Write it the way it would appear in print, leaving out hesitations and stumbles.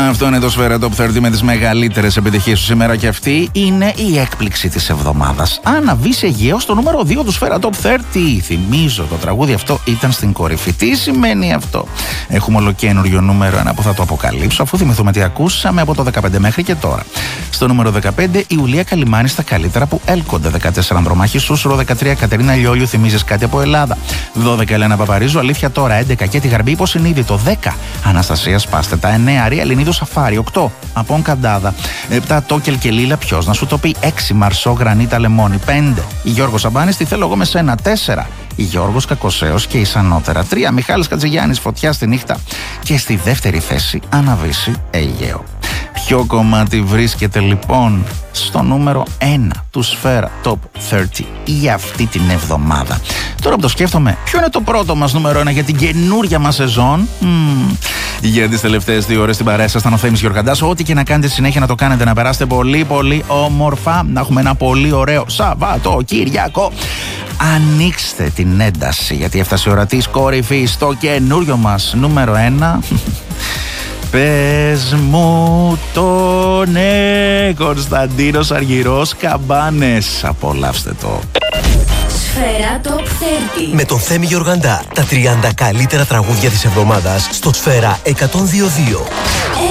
Αυτό είναι το Σφαίρα Top 30 με τις μεγαλύτερες επιτυχίες του σήμερα και αυτή είναι η έκπληξη της εβδομάδας. Αναβεί Αιγαίο στο νούμερο 2 του Σφαίρα Top 30. Θυμίζω, το τραγούδι αυτό ήταν στην κορυφή. Τι σημαίνει αυτό? Έχουμε ολοκένουργιο νούμερο 1 που θα το αποκαλύψω, αφού θυμηθούμε τι ακούσαμε από το 15 μέχρι και τώρα. Στο νούμερο 15 η Ουλία Καλιμάνη στα καλύτερα που έλκονται. 14 Ανδρομάχη Σούσουρο. 13 Κατερίνα Λιόλιου, θυμίζεις κάτι από Ελλάδα. 12 Ελένα Παπαρίζου, αλήθεια τώρα. 11 και τη Γαρμπή υποσυνείδητο. 10 Αναστασία Σπάστετα. 9 Αρία Ελληνίδου Σαφάρι. 8 Απόν Καντάδα. 7 Τόκελ και Λίλα, ποιος να σου το πει. 6 Μαρσό Γρανίτα Λεμόνι. 5 η Γιώργος Σαμπάνης, τι θέλω εγώ με σένα. 4 η Γιώργος Κακοσέος και η Σανότερα. 3 Μιχάλης Κατζηγιάννης, Φωτιά στη νύχτα. Και στη δεύτερη θέση Αναβήσει Αιγαίο. Ποιο κομμάτι βρίσκεται λοιπόν στο νούμερο 1 του Σφαίρα Top 30 για αυτή την εβδομάδα? Τώρα που το σκέφτομαι, ποιο είναι το πρώτο μας νούμερο 1 για την καινούρια μας σεζόν? Για τις τελευταίες 2 ώρες στην παρέα σας ήταν ο Θέμης Γεωργαντάς. Ό,τι και να κάνετε συνέχεια να το κάνετε, να περάσετε πολύ πολύ όμορφα, να έχουμε ένα πολύ ωραίο Σαββατοκύριακο. Ανοίξτε την ένταση, γιατί έφτασε η ώρα της κορυφής στο καινούριο μας νούμερο 1. Πες μου το ναι, Κωνσταντίνος Αργυρός Καμπάνες. Απολαύστε το. Σφαίρα Top 30 με τον Θέμη Γεωργαντά. Τα 30 καλύτερα τραγούδια της εβδομάδας στο Σφαίρα 102.2.